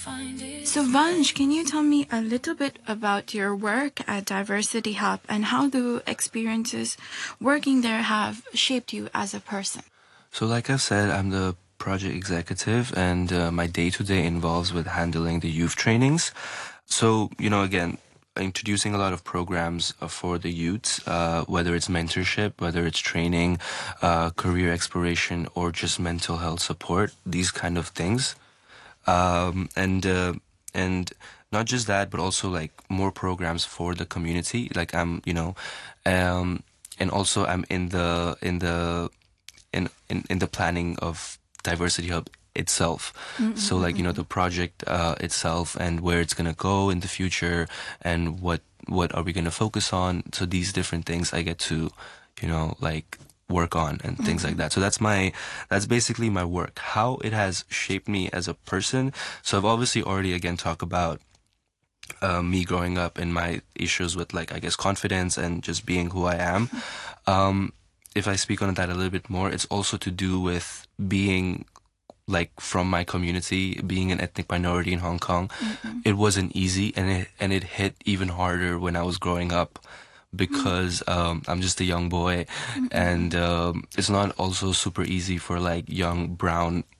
So Vansh, can you tell me a little bit about your work at Diversity Hub and how the experiences working there have shaped you as a person? So like I've said, I'm the project executive, and my day-to-day involves with handling the youth trainings. So, again, introducing a lot of programs for the youths, whether it's mentorship, whether it's training, career exploration, or just mental health support, these kind of things. And not just that, but also like more programs for the community. Like um, and also I'm in the planning of Diversity Hub itself. So like, the project itself and where it's gonna go in the future and what are we gonna focus on. So these different things I get to, like work on and things like that. So that's basically my work. How it has shaped me as a person. So I've obviously already again talked about me growing up and my issues with, like, I guess, confidence and just being who I am. If I speak on that a little bit more, it's also to do with being like from my community, being an ethnic minority in Hong Kong. It wasn't easy, and it hit even harder when I was growing up because I'm just a young boy, and it's not also super easy for like young brown